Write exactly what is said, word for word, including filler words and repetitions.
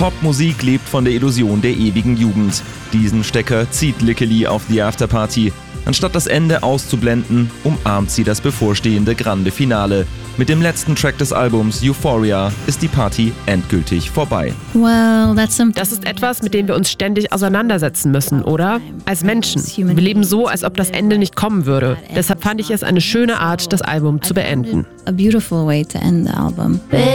Popmusik lebt von der Illusion der ewigen Jugend. Diesen Stecker zieht Lickely auf The Afterparty. Anstatt das Ende auszublenden, umarmt sie das bevorstehende grande Finale. Mit dem letzten Track des Albums Euphoria ist die Party endgültig vorbei. Well, that's some Das ist etwas, mit dem wir uns ständig auseinandersetzen müssen, oder? Als Menschen. Wir leben so, als ob das Ende nicht kommen würde. Deshalb fand ich es eine schöne Art, das Album zu beenden. a beautiful way to end the album.